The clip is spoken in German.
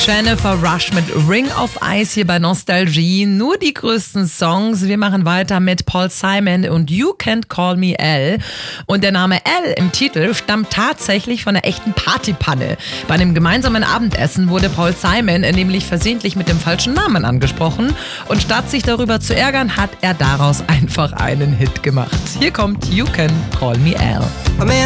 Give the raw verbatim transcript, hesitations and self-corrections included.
Jennifer Rush mit Ring of Ice hier bei Nostalgie. Nur die größten Songs. Wir machen weiter mit Paul Simon und You Can't Call Me Al. Und der Name Al im Titel stammt tatsächlich von einer echten Partypanne. Bei einem gemeinsamen Abendessen wurde Paul Simon nämlich versehentlich mit dem falschen Namen angesprochen. Und statt sich darüber zu ärgern, hat er daraus einfach einen Hit gemacht. Hier kommt You Can Call Me Al.